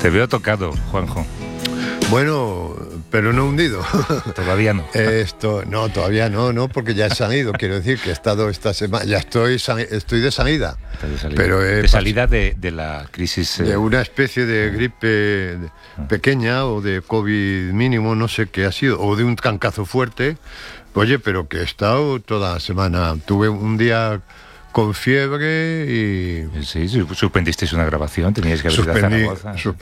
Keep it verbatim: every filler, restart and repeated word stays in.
Te veo tocado, Juanjo. Bueno, pero no hundido. Todavía no. Esto, no, todavía no, no, porque ya he salido. Quiero decir que he estado esta semana, ya estoy, estoy de salida. De salida, pero de, salida de, de la crisis. De eh, una especie de gripe pequeña o de COVID mínimo, no sé qué ha sido, o de un trancazo fuerte. Oye, pero que he estado toda la semana. Tuve un día con fiebre y... Sí, suspendisteis una grabación, teníais que haber ido a Zaragoza.